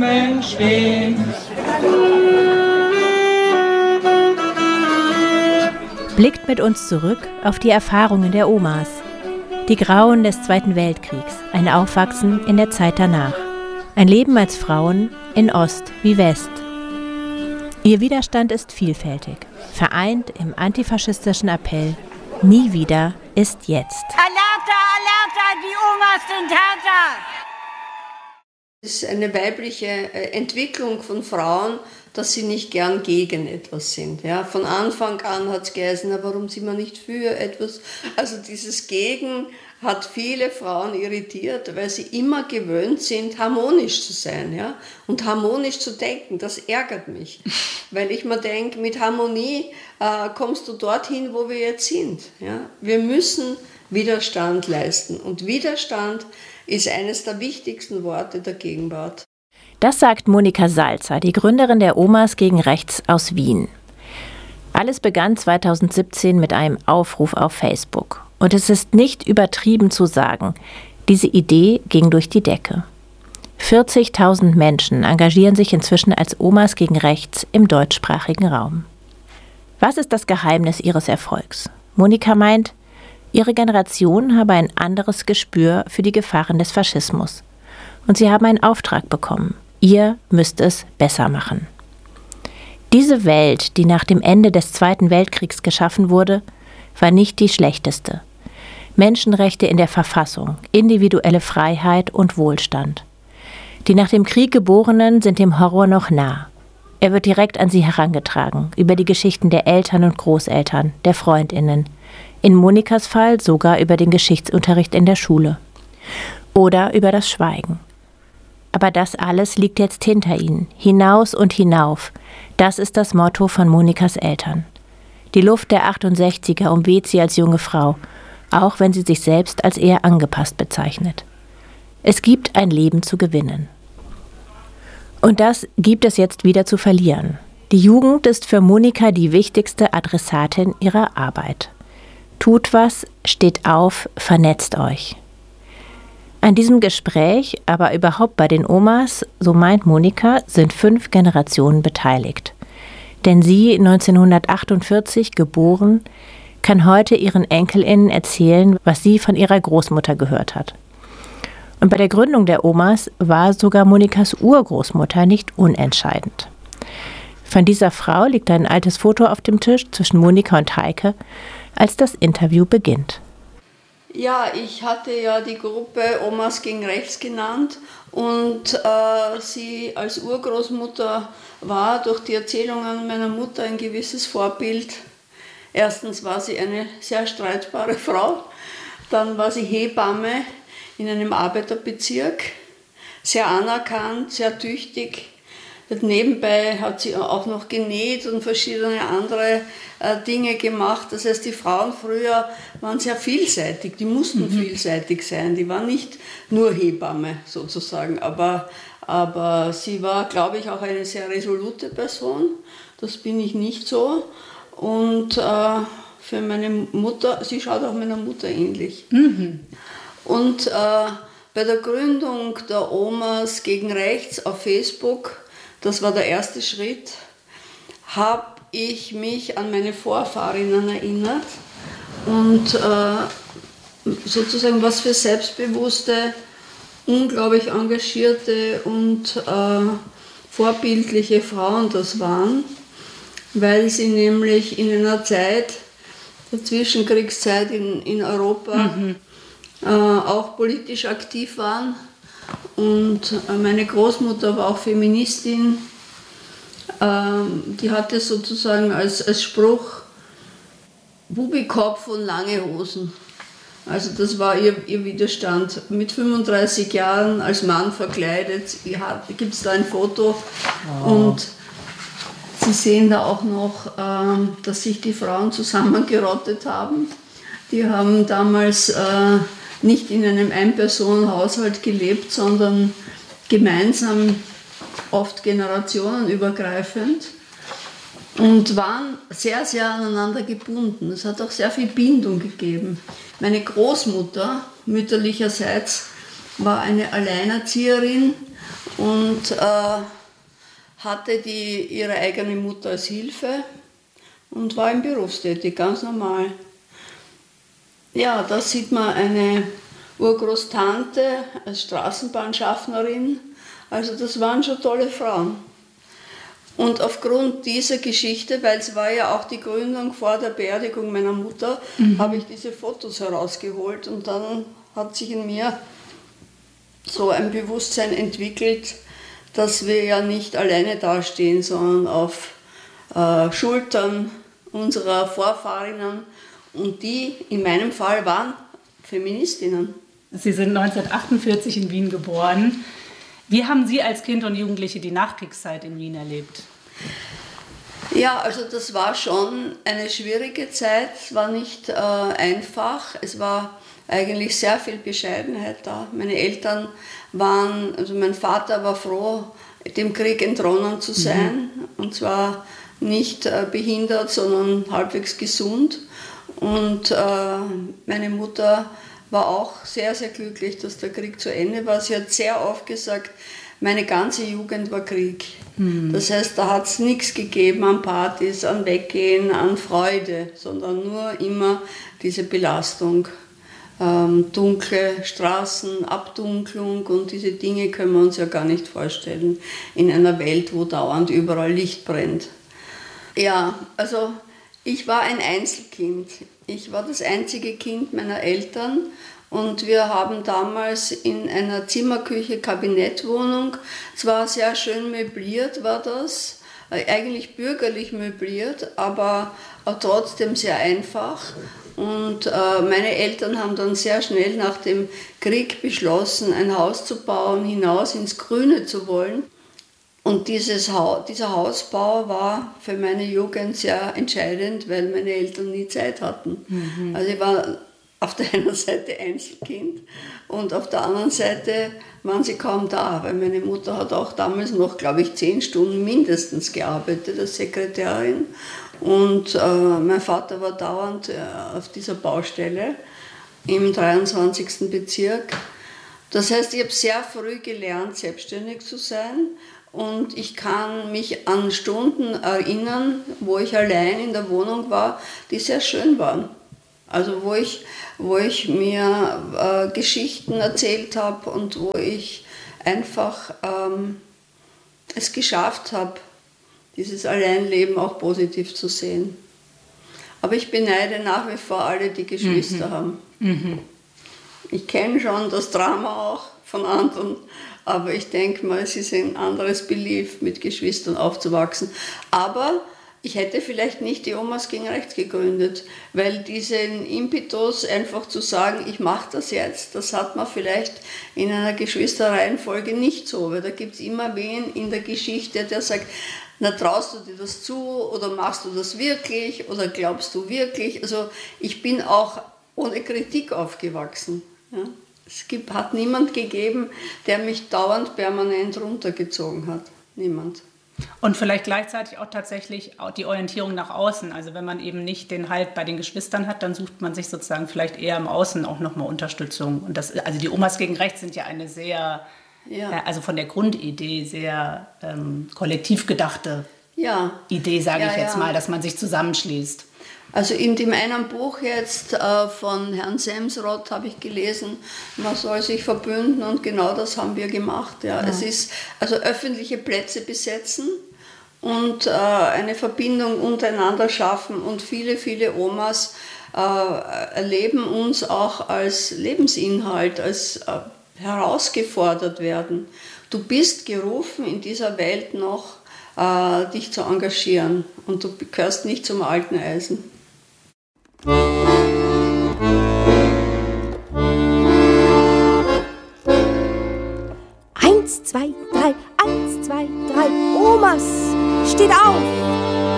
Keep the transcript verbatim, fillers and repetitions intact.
Blumen stehen. Blickt mit uns zurück auf die Erfahrungen der Omas. Die Grauen des Zweiten Weltkriegs, ein Aufwachsen in der Zeit danach. Ein Leben als Frauen in Ost wie West. Ihr Widerstand ist vielfältig, vereint im antifaschistischen Appell Nie wieder ist jetzt. Alerta, alerta, die Omas sind härter! Es ist eine weibliche Entwicklung von Frauen, dass sie nicht gern gegen etwas sind. Ja, von Anfang an hat es geheißen, na, warum sind wir nicht für etwas? Also dieses Gegen hat viele Frauen irritiert, weil sie immer gewöhnt sind, harmonisch zu sein, ja? Und harmonisch zu denken. Das ärgert mich, weil ich mir denke, mit Harmonie äh, kommst du dorthin, wo wir jetzt sind. Ja? Wir müssen Widerstand leisten und Widerstand ist eines der wichtigsten Worte der Gegenwart. Das sagt Monika Salzer, die Gründerin der Omas gegen Rechts aus Wien. Alles begann zweitausendsiebzehn mit einem Aufruf auf Facebook. Und es ist nicht übertrieben zu sagen, diese Idee ging durch die Decke. vierzigtausend Menschen engagieren sich inzwischen als Omas gegen Rechts im deutschsprachigen Raum. Was ist das Geheimnis ihres Erfolgs? Monika meint, ihre Generation habe ein anderes Gespür für die Gefahren des Faschismus. Und sie haben einen Auftrag bekommen. Ihr müsst es besser machen. Diese Welt, die nach dem Ende des Zweiten Weltkriegs geschaffen wurde, war nicht die schlechteste. Menschenrechte in der Verfassung, individuelle Freiheit und Wohlstand. Die nach dem Krieg Geborenen sind dem Horror noch nah. Er wird direkt an sie herangetragen, über die Geschichten der Eltern und Großeltern, der FreundInnen. In Monikas Fall sogar über den Geschichtsunterricht in der Schule. Oder über das Schweigen. Aber das alles liegt jetzt hinter ihnen, hinaus und hinauf. Das ist das Motto von Monikas Eltern. Die Luft der achtundsechziger umweht sie als junge Frau, auch wenn sie sich selbst als eher angepasst bezeichnet. Es gibt ein Leben zu gewinnen. Und das gibt es jetzt wieder zu verlieren. Die Jugend ist für Monika die wichtigste Adressatin ihrer Arbeit. Tut was, steht auf, vernetzt euch. An diesem Gespräch, aber überhaupt bei den Omas, so meint Monika, sind fünf Generationen beteiligt. Denn sie, neunzehnhundertachtundvierzig geboren, kann heute ihren EnkelInnen erzählen, was sie von ihrer Großmutter gehört hat. Und bei der Gründung der Omas war sogar Monikas Urgroßmutter nicht unentscheidend. Von dieser Frau liegt ein altes Foto auf dem Tisch zwischen Monika und Heike, als das Interview beginnt. Ja, ich hatte ja die Gruppe Omas gegen Rechts genannt und äh, sie als Urgroßmutter war durch die Erzählungen meiner Mutter ein gewisses Vorbild. Erstens war sie eine sehr streitbare Frau, dann war sie Hebamme in einem Arbeiterbezirk, sehr anerkannt, sehr tüchtig. Nebenbei hat sie auch noch genäht und verschiedene andere äh, Dinge gemacht. Das heißt, die Frauen früher waren sehr vielseitig, die mussten mhm. vielseitig sein. Die waren nicht nur Hebamme sozusagen, aber, aber sie war, glaube ich, auch eine sehr resolute Person. Das bin ich nicht so. Und äh, für meine Mutter, sie schaut auch meiner Mutter ähnlich. Mhm. Und äh, bei der Gründung der Omas gegen Rechts auf Facebook, das war der erste Schritt, habe ich mich an meine Vorfahrinnen erinnert und äh, sozusagen was für selbstbewusste, unglaublich engagierte und äh, vorbildliche Frauen das waren, weil sie nämlich in einer Zeit, der Zwischenkriegszeit in, in Europa, mhm. äh, auch politisch aktiv waren. Und meine Großmutter war auch Feministin, die hatte sozusagen als, als Spruch Bubikopf und lange Hosen. Also das war ihr, ihr Widerstand. Mit fünfunddreißig Jahren als Mann verkleidet, gibt es da ein Foto. Oh. Und Sie sehen da auch noch, dass sich die Frauen zusammengerottet haben. Die haben damals nicht in einem Ein-Personen-Haushalt gelebt, sondern gemeinsam, oft generationenübergreifend und waren sehr, sehr aneinander gebunden. Es hat auch sehr viel Bindung gegeben. Meine Großmutter mütterlicherseits war eine Alleinerzieherin und äh, hatte die, ihre eigene Mutter als Hilfe und war im Berufstätig, ganz normal. Ja, da sieht man eine Urgroßtante als Straßenbahnschaffnerin. Also das waren schon tolle Frauen. Und aufgrund dieser Geschichte, weil es war ja auch die Gründung vor der Beerdigung meiner Mutter, mhm. habe ich diese Fotos herausgeholt und dann hat sich in mir so ein Bewusstsein entwickelt, dass wir ja nicht alleine dastehen, sondern auf äh, Schultern unserer Vorfahrinnen und die in meinem Fall waren Feministinnen. Sie sind neunzehnhundertachtundvierzig in Wien geboren. Wie haben Sie als Kind und Jugendliche die Nachkriegszeit in Wien erlebt? Ja, also das war schon eine schwierige Zeit. Es war nicht äh, einfach. Es war eigentlich sehr viel Bescheidenheit da. Meine Eltern waren, also mein Vater war froh, dem Krieg entronnen zu sein. Mhm. Und zwar nicht äh, behindert, sondern halbwegs gesund. Und äh, meine Mutter war auch sehr, sehr glücklich, dass der Krieg zu Ende war. Sie hat sehr oft gesagt, meine ganze Jugend war Krieg. Mhm. Das heißt, da hat es nichts gegeben an Partys, an Weggehen, an Freude, sondern nur immer diese Belastung. Ähm, dunkle Straßen, Abdunklung und diese Dinge können wir uns ja gar nicht vorstellen in einer Welt, wo dauernd überall Licht brennt. Ja, also ich war ein Einzelkind. Ich war das einzige Kind meiner Eltern und wir haben damals in einer Zimmerküche Kabinettwohnung, zwar sehr schön möbliert war das, eigentlich bürgerlich möbliert, aber trotzdem sehr einfach. Und äh, meine Eltern haben dann sehr schnell nach dem Krieg beschlossen, ein Haus zu bauen, hinaus ins Grüne zu wollen. Und dieses ha- dieser Hausbau war für meine Jugend sehr entscheidend, weil meine Eltern nie Zeit hatten. Mhm. Also ich war auf der einen Seite Einzelkind und auf der anderen Seite waren sie kaum da, weil meine Mutter hat auch damals noch, glaube ich, zehn Stunden mindestens gearbeitet als Sekretärin. Und äh, mein Vater war dauernd äh, auf dieser Baustelle im dreiundzwanzigsten Bezirk. Das heißt, ich habe sehr früh gelernt, selbstständig zu sein. Und ich kann mich an Stunden erinnern, wo ich allein in der Wohnung war, die sehr schön waren. Also wo ich, wo ich mir äh, Geschichten erzählt habe und wo ich einfach ähm, es geschafft habe, dieses Alleinleben auch positiv zu sehen. Aber ich beneide nach wie vor alle, die Geschwister mhm. haben. Mhm. Ich kenne schon das Drama auch von anderen, aber ich denke mal, es ist ein anderes Belief, mit Geschwistern aufzuwachsen. Aber ich hätte vielleicht nicht die Omas gegen Rechts gegründet, weil diesen Impetus einfach zu sagen, ich mache das jetzt, das hat man vielleicht in einer Geschwisterreihenfolge nicht so, weil da gibt es immer wen in der Geschichte, der sagt, na, traust du dir das zu oder machst du das wirklich oder glaubst du wirklich? Also ich bin auch ohne Kritik aufgewachsen. Ja. Es gibt, hat niemand gegeben, der mich dauernd permanent runtergezogen hat. Niemand. Und vielleicht gleichzeitig auch tatsächlich auch die Orientierung nach außen. Also wenn man eben nicht den Halt bei den Geschwistern hat, dann sucht man sich sozusagen vielleicht eher im Außen auch nochmal Unterstützung. Und das, also die Omas gegen Rechts sind ja eine sehr, ja. also von der Grundidee sehr ähm, kollektiv gedachte ja. Idee, sage ja, ich jetzt ja. mal, dass man sich zusammenschließt. Also in dem einen Buch jetzt äh, von Herrn Semsrott habe ich gelesen, man soll sich verbünden und genau das haben wir gemacht. Ja. Ja. Es ist also öffentliche Plätze besetzen und äh, eine Verbindung untereinander schaffen und viele, viele Omas äh, erleben uns auch als Lebensinhalt, als äh, herausgefordert werden. Du bist gerufen, in dieser Welt noch äh, dich zu engagieren und du gehörst nicht zum alten Eisen. Eins, zwei, drei, eins, zwei, drei, Omas, steht auf!